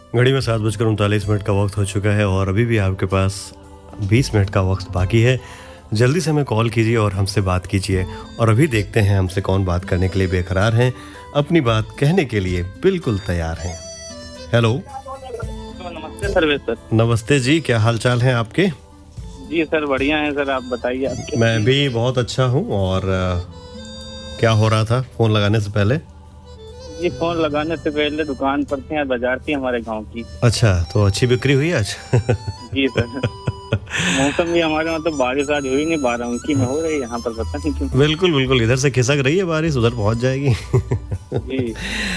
घड़ी में 7:39 का वक्त हो चुका है और अभी भी आपके पास 20 मिनट का वक्त बाकी है। जल्दी से हमें कॉल कीजिए और हमसे बात कीजिए। और अभी देखते हैं हमसे कौन बात करने के लिए बेकरार हैं, अपनी बात कहने के लिए बिल्कुल तैयार हैं। हेलो। नमस्ते सर्वेश सर। नमस्ते जी, क्या हाल चाल हैं आपके? जी सर, बढ़िया है सर, आप बताइए आपके। मैं भी बहुत अच्छा हूँ। और क्या हो रहा था फ़ोन लगाने से पहले? ये फोन लगाने से पहले दुकान पर थे, बाजार थी हमारे गांव की। अच्छा, तो अच्छी बिक्री हुई आज? जी सर। मौसम भी हमारे मतलब बारिश आज हुई नहीं, 12 में हो रही है यहाँ पर, पता नहीं क्यों। बिल्कुल बिल्कुल, इधर से खिसक रही है बारिश, उधर पहुंच जाएगी। जी।